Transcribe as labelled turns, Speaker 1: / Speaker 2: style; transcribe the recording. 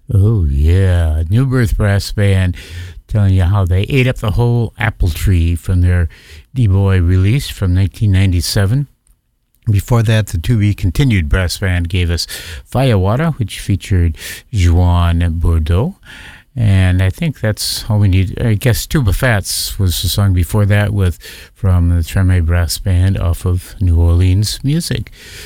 Speaker 1: Oh, yeah. New Birth Brass Band telling you how they ate up the whole apple tree from their D-Boy release from 1997. Before that, the To Be Continued Brass Band gave us Firewater, which featured Joan Bordeaux. And I think that's all we need. I guess Tuba Fats was the song before that from the Treme Brass Band off of New Orleans Music.